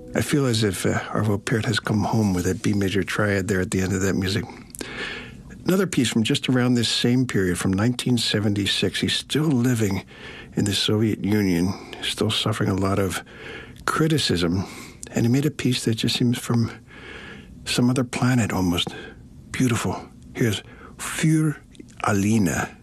I feel as if Arvo Pärt has come home with that B major triad there at the end of that music. Another piece from just around this same period, from 1976. He's still living in the Soviet Union, still suffering a lot of criticism, and he made a piece that just seems from some other planet almost. Beautiful. Here's Für Alina.